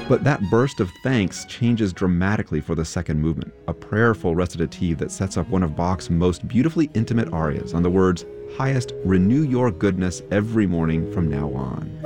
But that burst of thanks changes dramatically for the second movement, a prayerful recitative that sets up one of Bach's most beautifully intimate arias on the words, "Highest, renew your goodness every morning from now on."